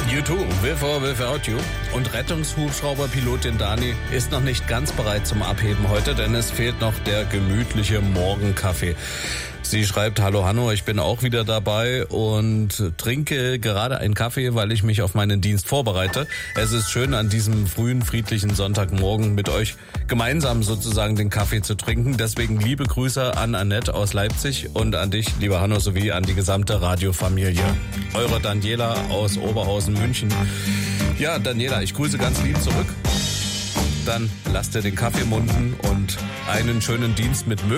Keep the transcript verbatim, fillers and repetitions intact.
U zwei, With or Without You. Und Rettungshubschrauberpilotin Dani ist noch nicht ganz bereit zum Abheben heute, denn es fehlt noch der gemütliche Morgenkaffee. Sie schreibt, hallo Hanno, ich bin auch wieder dabei und trinke gerade einen Kaffee, weil ich mich auf meinen Dienst vorbereite. Es ist schön, an diesem frühen, friedlichen Sonntagmorgen mit euch gemeinsam sozusagen den Kaffee zu trinken. Deswegen liebe Grüße an Annette aus Leipzig und an dich, lieber Hanno, sowie an die gesamte Radiofamilie. Eure Daniela aus Oberhausen, München. Ja, Daniela, ich grüße ganz lieb zurück. Dann lasst ihr den Kaffee munden und einen schönen Dienst mit Möglichkeit.